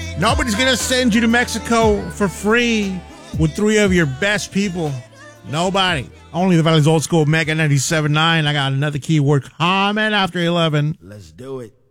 Nobody's going to send you to Mexico for free with three of your best people. Nobody. Only the Valley's Old School Mega 97.9. I got another keyword comment after 11. Let's do it.